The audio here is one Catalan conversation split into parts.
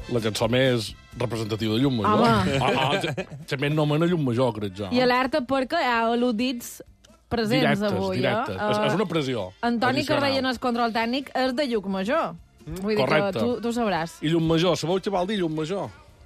La cançó més representativa de Llum Major. També no mena Llum Major, crec jo. I alerta perquè hi ha al·ludits presents avui. Directes. És una pressió. Antoni Carreira, el control tècnic, és de Lluc Major. Vull dir que tu sabràs. I Llum Major, sabeu què vol dir Llum Major?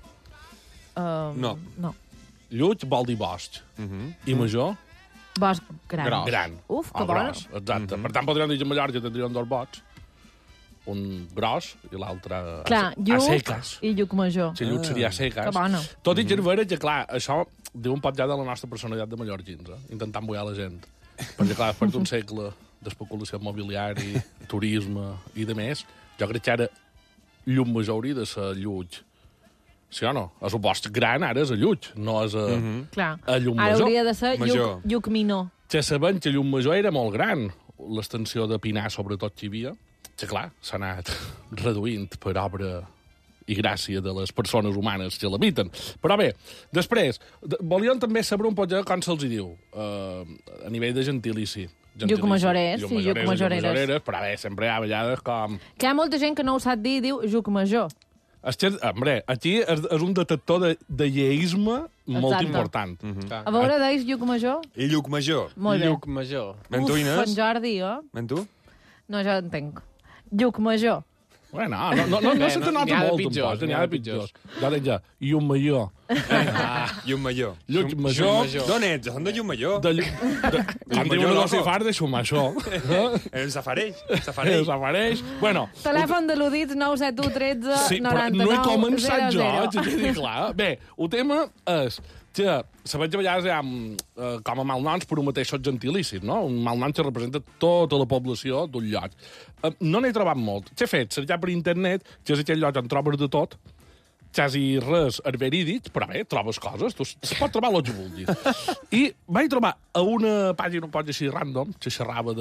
No. Lluig vol dir bosc. I Major? Bosc gran. Gran. Uf, que bona. Gros, exacte. Per tant, podríem dir que a Mallorca tindrien dos bots. Un gros i l'altre clar, a seques. I Lluc Major. Si Lluc seria a seques. Que bona. Tot i que és vera que, clar, això diu un poc ja de la nostra personalitat de mallorquins, intentant bullar la gent. Perquè, clar, després d'un segle d'especulació immobiliària, turisme i de més, jo crec que ara Llum Major hauria de ser Lluig. Sí o no? El bosc gran ara és a Lluig, no és a Llum Major. Ara hauria de ser Lluc Minor. Ja sabem que Llum Major era molt gran, l'extensió de Pinar, sobretot, que hi havia, que, clar, s'ha anat reduint per obra i gràcia de les persones humanes que l'habiten. Però bé, després, volíem també saber un poc com se'ls diu, a nivell de gentilici. Lluc Majorers i Lluc Majoreres. Però bé, sempre hi ha vegades com... Que hi ha molta gent que no ho sap dir i diu Lluc Major. Hombre, aquí és un detector de lleisme molt important. A veure, deis Lluc Major? I Lluc Major. Molt bé. Lluc Major. Ben tu, Inés? En Jordi, Ben tu? No, jo entenc. Lluc Major. Bueno, no se te nota molt, tampoc. N'hi ha de pitjors. Jo deia ja, Llum Major. Llum Major. Llum Major. D'on ets? Són de Llum Major. Em diu una cosa far de xumar això. Ens afareix. Ens afareix. Bueno. Telèfon de l'Udits 971 13 99 00. Sí, però no he començat jo, que quedi clar. Bé, el tema és que sabem que a vegades hi ha com a malnoms per un mateix gentilici, no? Un malnom que representa tota la població d'un lloc. No n'he trobat molt. Què he fet? Cercar per internet, que és aquell lloc on trobes de tot, quasi res és verídic, però bé, trobes coses, tu es pot trobar el que vulguis. I vaig trobar a una pàgina un poc així random, que xerrava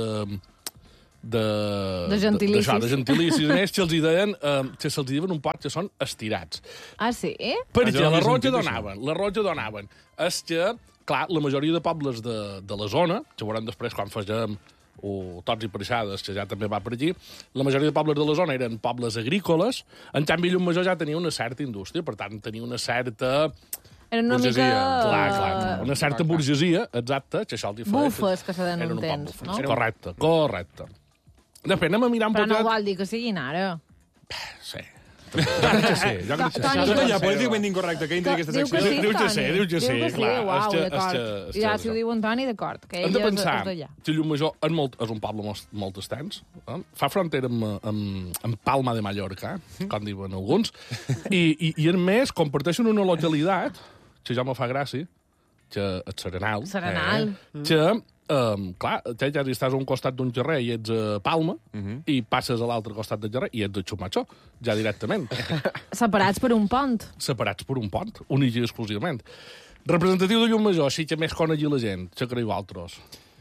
de gentilicis. De gentilicis, més, que els deien, que se'ls diuen un poc que són estirats. Ah, sí? Perquè la roja donaven. És que, clar, la majoria de pobles de la zona, que veurem després quan fagem Tots i Preixades, que ja també va per aquí, la majoria de pobles de la zona eren pobles agrícoles, en canvi Llum Major ja tenia una certa indústria, per tant tenia una certa... Era una burgesia. mica... Clar, una certa burgesia, exacte, que això el diferent. Bufes, que se deien un temps, no? Correcte. De fet, anem a mirar un poc... Però no vol dir que siguin ara. Sí. Jo crec que sí. Ja políticament incorrecte, que entri aquesta secció. Diu que sí, clar. Ja, si ho diu en Toni, d'acord. Hem de pensar que Llum Major és un poble molt extens. Fa frontera amb Palma de Mallorca, com diuen alguns, i a més comparteixen una localitat, que ja me fa gràcia, que és Serenal. Que clar, ja estàs a un costat d'un carrer i ets a Palma, i passes a l'altre costat del carrer i ets a Xumacho, ja directament. Separats per un pont. Separats per un pont, únic i exclusivament. Representatiu de Llum Major, així que més conegui la gent, què creieu altres?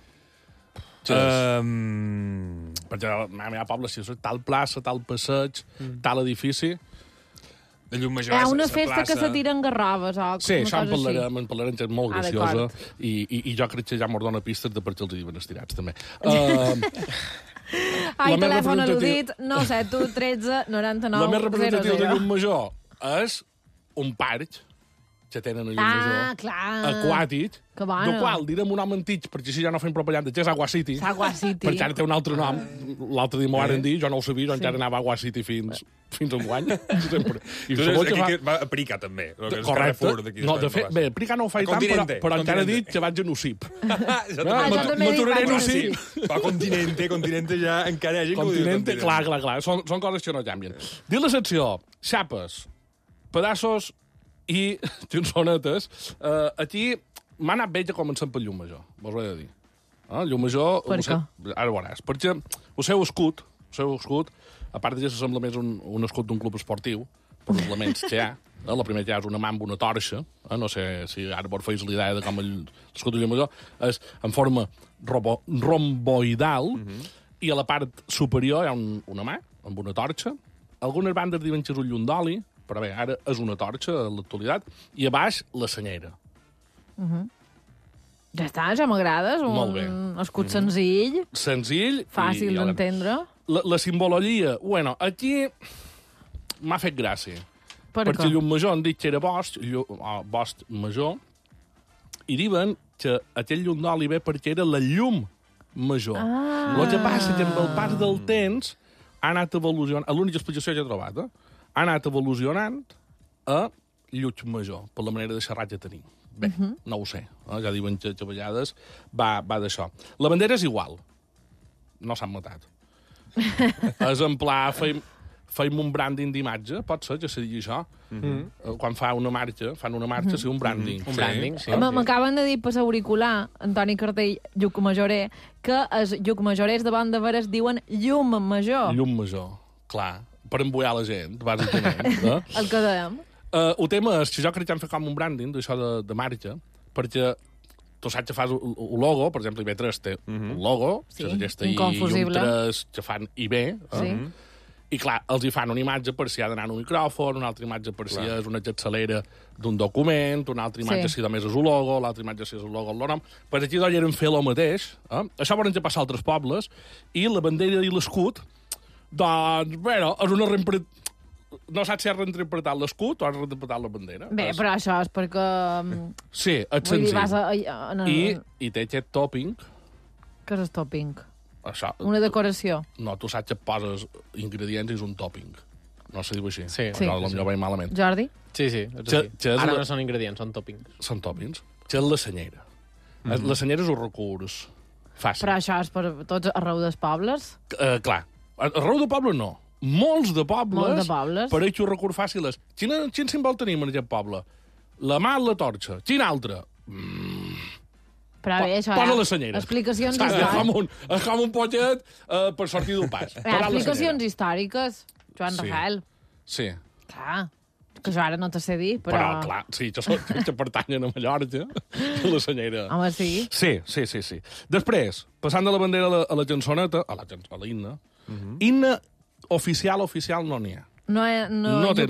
Perquè hi ha pobles, si és tal plaça, tal passeig, tal edifici... De Llum Major, hi ha una festa que se tiren garraves o sí, això en parlarem, que és molt graciosa, i jo crec que ja m'ordona pistes de per què els diuen estirats, també. Ai, telèfon al·ludit, 971 13 99 00. La més representativa de Llum Major és un parc que tenen a Llum Major, aquàtic, del qual direm un nom antic, perquè així ja no fem propaganda, que és Agua City. Perquè ara té un altre nom. L'altre dia m'ho varen dir, jo no ho sabia, jo encara anava a Agua City fins un guany. I aquí va a Prica, també. Correcte. No, de fet, bé, Prica no ho faig tant, però encara he dit que vaig a Nusip. M'aturaré a Nusip. Però Continente ja encara hi ha gent que ho diu Continente. Clar. Són coses que no canvien. Dit la secció, xapes, pedaços i cançonetes, aquí m'ha anat bé que comencem per Llum Major, vos ho he de dir. Llum Major... Per què? Ara veuràs. Perquè el seu escut, a part de que s'assembla més un escut d'un club esportiu, per els elements que hi ha, la primera que hi ha és una mà amb una torxa, no sé si ara vos feis l'idea de com l'escut de Llum Major, és en forma romboidal, i a la part superior hi ha una mà amb una torxa. Algunes bandes diuen que és un llum d'oli, però bé, ara és una torxa a l'actualitat, i a baix la senyera. Ja està, ja m'agrada, és un escut senzill. Senzill. Fàcil d'entendre. La simbologia, bueno, aquí m'ha fet gràcia. perquè llum major han dit que era bosc major, i diuen que aquell llum d'oli ve perquè era la llum major. El que passa que amb el pas del temps ha anat evolucionant, l'única explicació que he trobat, ha anat evolucionant a llum major, per la manera de xerrar que tenim. Bé, no ho sé, ja diuen que a vegades va d'això. La bandera és igual, no s'han matat. És en pla, feim un branding d'imatge, pot ser que se digui això? Quan fan una marxa, sí, un branding. Un branding, sí. M'acaben de dir per l'auricular, Antoni Cartell, Lluc Majorer, que els Lluc Majorers davant de veres diuen llum major. Llum major, clar, per embullar la gent, bàsicament. El que dèiem. El tema és que jo crec que han fet com un branding d'això de marxa, perquè tu saps que fas un logo, per exemple, IB3 té un logo, sí, que és aquesta inconfusible. i un 3 que fan IB, i clar, els hi fan una imatge per si ha d'anar un micròfon, una altra imatge per si és una capçalera d'un document, una altra imatge si només és un logo, l'altra imatge si és un logo, el nom. Pues aquí volen fer el mateix. Això volen passar a altres pobles, i la bandera i l'escut, doncs, bueno, és una no saps si has reinterpretat l'escut o has reinterpretat la bandera. Bé, però això és perquè... Sí, és senzill. I té aquest topping. Què és el topping? Això. Una decoració. No, tu saps que poses ingredients i és un topping. No se diu així. Sí. No, potser vaig malament. Jordi? Sí. Ara no són ingredients, són toppings. Són toppings. Que és la senyera. La senyera és un recurs fàcil. Però això és per tots arreu dels pobles? Clar. Arreu de poble no. Molts de pobles. Per ells un recurs fàcil és... Quin símbol tenim en aquest poble? La mà en la torxa. Quin altre? Però bé, això... Posa la senyera. Explicacions històriques. És com un potet per sortir d'un pas. Explicacions històriques, Joan Rafael. Sí. Clar, que jo ara no te sé dir, però... clar, sí, que pertanyen a Mallorca, la senyera. Home, sí. Sí. Després, passant de la bandera a la cançoneta, a l'himne, himne oficial no n'hi ha. No té